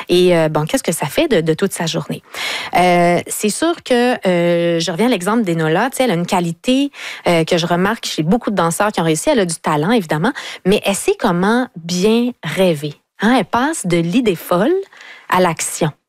Et qu'est-ce que ça fait de toute sa journée? C'est sûr que je reviens à l'exemple d'Enola. Elle a une qualité que je remarque chez beaucoup de danseurs qui ont réussi. Elle a du talent, évidemment, mais elle sait comment bien rêver. Elle passe de l'idée folle à l'action.